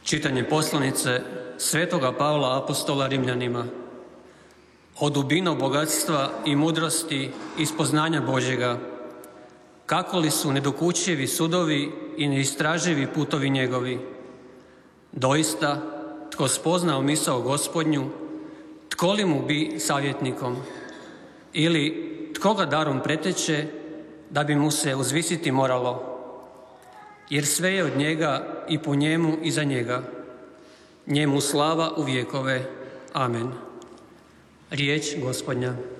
Čitanje poslanice Svetoga Pavla apostola Rimljanima. O dubino bogatstva i mudrosti i spoznanja Božjega, kako li su nedokučivi sudovi i neistraživi putovi njegovi. Doista, tko spoznao misao Gospodnju, tko li mu bi savjetnikom? Ili tko ga darom preteče, da bi mu se uzvisiti moralo? Jer sve je od njega i po njemu i za njega. Njemu slava u vjekove. Amen. Riječ Gospodnja.